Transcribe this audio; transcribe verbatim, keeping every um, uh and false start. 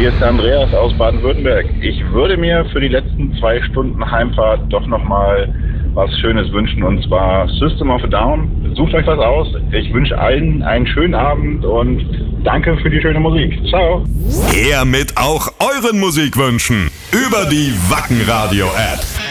Hier ist der Andreas aus Baden-Württemberg. Ich würde mir für die letzten zwei Stunden Heimfahrt doch nochmal was Schönes wünschen, und zwar System of a Down. Sucht euch was aus. Ich wünsche allen einen schönen Abend und danke für die schöne Musik. Ciao. Her mit auch euren Musikwünschen über die Wacken Radio App.